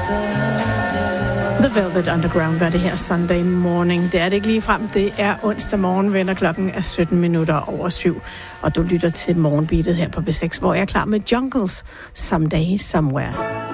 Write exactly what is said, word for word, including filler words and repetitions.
The Velvet Underground var det her Sunday morning. Det er det ikke lige frem. Det er onsdag morgen, venner. Klokken er sytten minutter over syv. Og du lytter til morgenbeatet her på B seks, hvor jeg er klar med Jungles Someday Somewhere.